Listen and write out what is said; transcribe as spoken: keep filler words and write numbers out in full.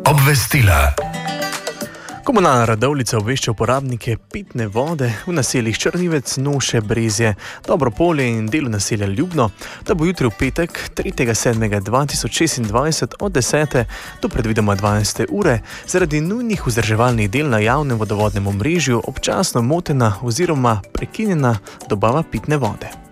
Obvestila. Komunalna Radovljica obvešča uporabnike pitne vode v naseljih Črnivec, Noše, Brezje, Dobropolje in delu naselja Ljubno, da bo jutri v petek, tretjega sedmega dva tisoč šestindvajset od desete do predvidoma dvanajste ure zaradi nujnih vzdrževalnih del na javnem vodovodnem omrežju občasno motena oziroma prekinjena dobava pitne vode.